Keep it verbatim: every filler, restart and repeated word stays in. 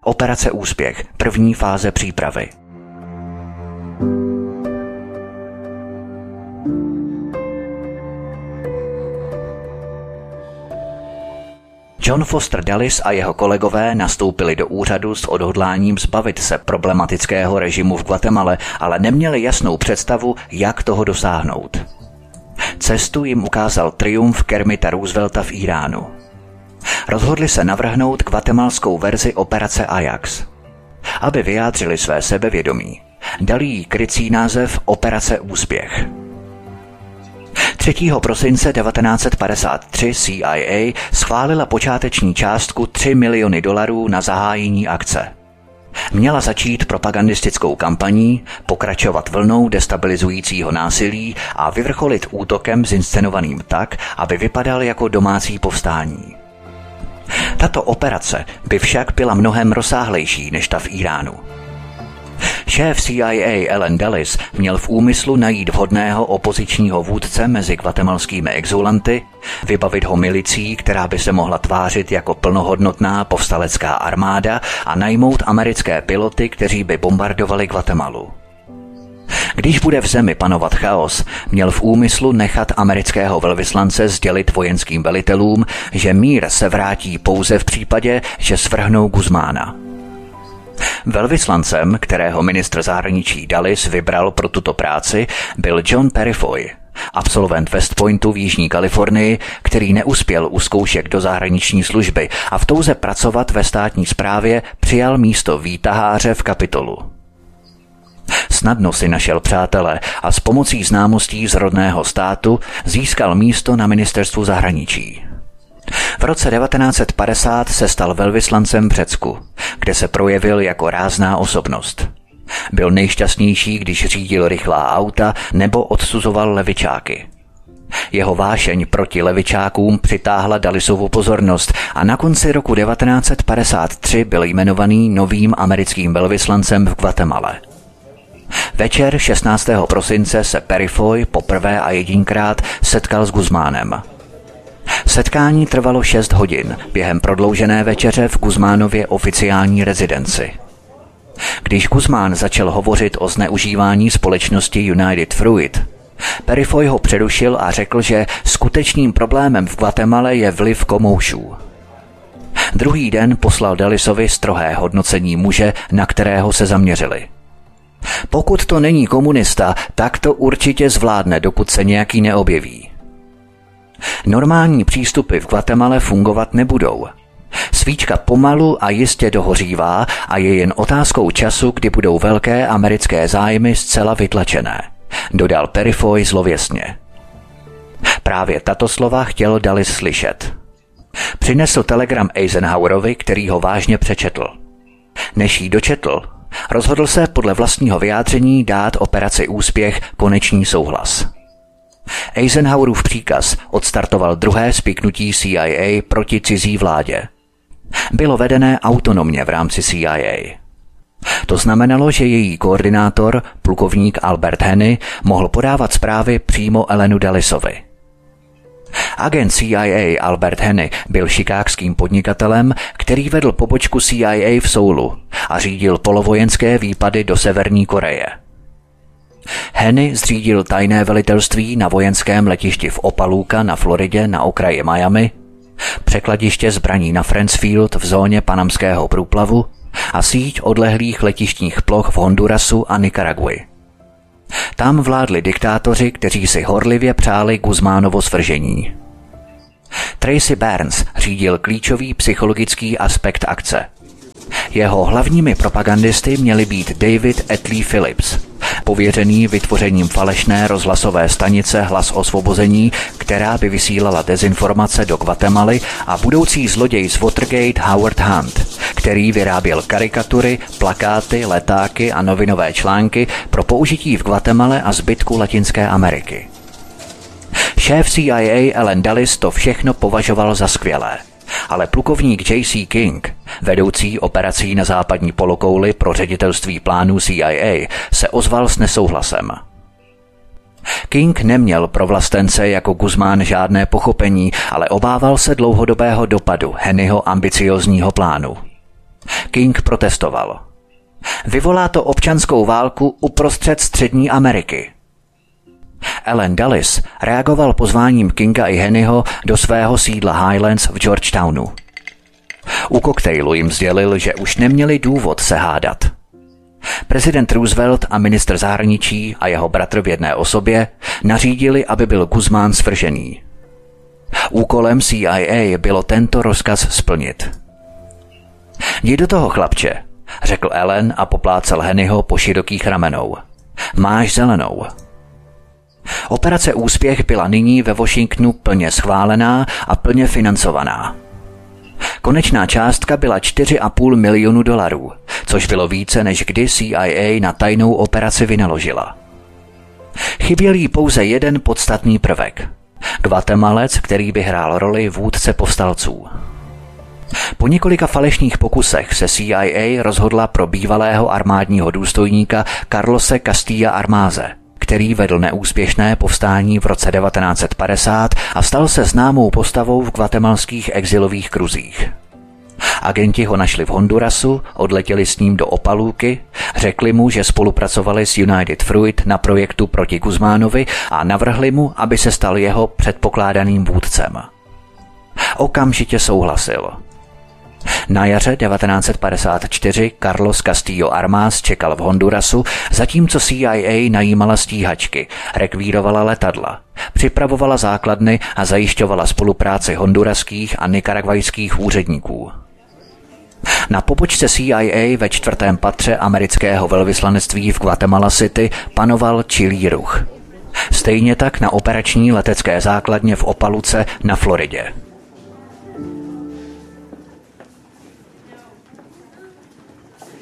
Operace Úspěch, první fáze přípravy. John Foster Dulles a jeho kolegové nastoupili do úřadu s odhodláním zbavit se problematického režimu v Guatemale, ale neměli jasnou představu, jak toho dosáhnout. Cestu jim ukázal triumf Kermita Roosevelta v Iránu. Rozhodli se navrhnout guatemalskou verzi operace Ajax. Aby vyjádřili své sebevědomí, dali jí krycí název Operace Úspěch. třetího prosince devatenáct set padesát tři C I A schválila počáteční částku tři miliony dolarů na zahájení akce. Měla začít propagandistickou kampaní, pokračovat vlnou destabilizujícího násilí a vyvrcholit útokem zinscenovaným tak, aby vypadal jako domácí povstání. Tato operace by však byla mnohem rozsáhlejší než ta v Iránu. Šéf C I A Allen Dulles měl v úmyslu najít vhodného opozičního vůdce mezi guatemalskými exulanty, vybavit ho milicí, která by se mohla tvářit jako plnohodnotná povstalecká armáda a najmout americké piloty, kteří by bombardovali Guatemalu. Když bude v zemi panovat chaos, měl v úmyslu nechat amerického velvyslance sdělit vojenským velitelům, že mír se vrátí pouze v případě, že svrhnou Guzmána. Velvyslancem, kterého ministr zahraničí Dulles vybral pro tuto práci, byl John Perifoy, absolvent West Pointu v Jižní Kalifornii, který neuspěl u zkoušek do zahraniční služby a v touze pracovat ve státní správě přijal místo výtaháře v Kapitolu. Snadno si našel přátele a s pomocí známostí z rodného státu získal místo na ministerstvu zahraničí. V roce devatenáct set padesát se stal velvyslancem v Řecku, kde se projevil jako rázná osobnost. Byl nejšťastnější, když řídil rychlá auta nebo odsuzoval levičáky. Jeho vášeň proti levičákům přitáhla Dullesovu pozornost a na konci roku devatenáct set padesát tři byl jmenovaný novým americkým velvyslancem v Guatemale. Večer šestnáctého prosince se Perifoy poprvé a jedinkrát setkal s Guzmánem. Setkání trvalo šest hodin během prodloužené večeře v Guzmánově oficiální rezidenci. Když Guzmán začal hovořit o zneužívání společnosti United Fruit, Perifoy ho přerušil a řekl, že skutečným problémem v Guatemale je vliv komoušů. Druhý den poslal Dullesovi strohé hodnocení muže, na kterého se zaměřili. Pokud to není komunista, tak to určitě zvládne, dokud se nějaký neobjeví. Normální přístupy v Guatemale fungovat nebudou. Svíčka pomalu a jistě dohořívá a je jen otázkou času, kdy budou velké americké zájmy zcela vytlačené, dodal Perifoy zlověsně. Právě tato slova chtěl Dulles slyšet. Přinesl telegram Eisenhowerovi, který ho vážně přečetl. Než jí dočetl, rozhodl se podle vlastního vyjádření dát operaci Úspěch konečný souhlas. Eisenhowerův příkaz odstartoval druhé spiknutí C I A proti cizí vládě. Bylo vedené autonomně v rámci C I A. To znamenalo, že její koordinátor, plukovník Albert Henny, mohl podávat zprávy přímo Allenu Dullesovi. Agent C I A Albert Henny byl chicagským podnikatelem, který vedl pobočku C I A v Soulu a řídil polovojenské výpady do Severní Koreje. Henny zřídil tajné velitelství na vojenském letišti v Opaluca na Floridě na okraji Miami, překladiště zbraní na Friendsfield v zóně Panamského průplavu a síť odlehlých letištních ploch v Hondurasu a Nikaraguji. Tam vládli diktátoři, kteří si horlivě přáli Guzmánovo svržení. Tracy Burns řídil klíčový psychologický aspekt akce. Jeho hlavními propagandisty měli být David Atlee Phillips, pověřený vytvořením falešné rozhlasové stanice Hlas osvobození, která by vysílala dezinformace do Guatemaly, a budoucí zloděj z Watergate Howard Hunt, který vyráběl karikatury, plakáty, letáky a novinové články pro použití v Guatemale a zbytku Latinské Ameriky. Šéf C I A Allen Dulles to všechno považoval za skvělé, ale plukovník J C King, vedoucí operací na západní polokouli pro ředitelství plánů C I A, se ozval s nesouhlasem. King neměl pro vlastence jako Guzmán žádné pochopení, ale obával se dlouhodobého dopadu Hennyho ambiciozního plánu. King protestoval. Vyvolá to občanskou válku uprostřed Střední Ameriky. Allen Dulles reagoval pozváním Kinga i Hennyho do svého sídla Highlands v Georgetownu. U koktejlu jim sdělil, že už neměli důvod se hádat. Prezident Roosevelt a ministr zahraničí a jeho bratr v jedné osobě nařídili, aby byl Guzmán svržený. Úkolem C I A bylo tento rozkaz splnit. Jdi do toho, chlapče, řekl Allen a poplácal Hennyho po širokých ramenou. Máš zelenou. Operace Úspěch byla nyní ve Washingtonu plně schválená a plně financovaná. Konečná částka byla čtyři a půl milionu dolarů, což bylo více, než kdy C I A na tajnou operaci vynaložila. Chyběl jí pouze jeden podstatný prvek. Guatemalec, který by hrál roli vůdce povstalců. Po několika falešných pokusech se C I A rozhodla pro bývalého armádního důstojníka Carlose Castilla Armáze, který vedl neúspěšné povstání v roce devatenáct set padesát a stal se známou postavou v guatemalských exilových kruzích. Agenti ho našli v Hondurasu, odletěli s ním do Opaluky, řekli mu, že spolupracovali s United Fruit na projektu proti Guzmánovi a navrhli mu, aby se stal jeho předpokládaným vůdcem. Okamžitě souhlasil. Na jaře devatenáct set padesát čtyři Carlos Castillo Armas čekal v Hondurasu, zatímco C I A najímala stíhačky, rekvírovala letadla, připravovala základny a zajišťovala spolupráci honduraských a nikaragvajských úředníků. Na pobočce C I A ve čtvrtém patře amerického velvyslanectví v Guatemala City panoval čilý ruch. Stejně tak na operační letecké základně v Opaluce na Floridě.